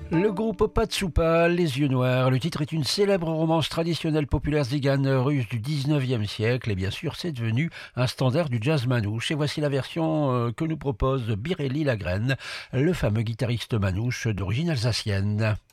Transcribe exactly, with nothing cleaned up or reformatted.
Le groupe Patsupa, Les Yeux Noirs. Le titre est une célèbre romance traditionnelle populaire zigane russe du dix-neuvième siècle et bien sûr c'est devenu un standard du jazz manouche. Et voici la version euh, que nous propose Birelli Lagrène, le fameux guitariste manouche d'origine alsacienne.